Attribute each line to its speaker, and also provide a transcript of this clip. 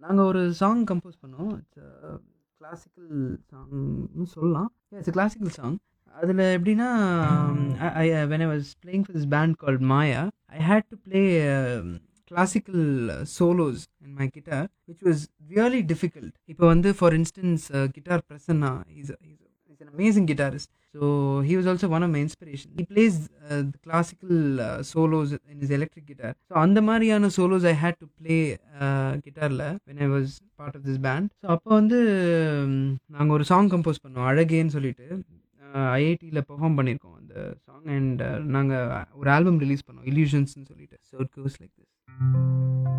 Speaker 1: நாங்க ஒரு song compose பண்ணோம். இட்ஸ் கிளாசிக்கல் சாங்னு சொல்லலாம். It's a classical song. அதில எப்படின்னா, when I was playing for this band called Maya, I had to play classical solos in my guitar, which was really difficult. இப்போ வந்து for instance, guitar Prasanna, he's an amazing guitarist. So he was also one of my inspiration. He plays the classical solos in his electric guitar. So அந்த மாதிரியான solos I had to play guitarல when I was part of this band. So அப்போ வந்து நாங்க ஒரு song compose பண்ணோம். அழகேன்னு சொல்லிட்டு ஐஐடியில் perform பண்ணியிருக்கோம் அந்த சாங். அண்ட் நாங்கள் ஒரு ஆல்பம் ரிலீஸ் பண்ணோம், இல்யூஷன்ஸ்னு சொல்லிட்டு. So it goes like this.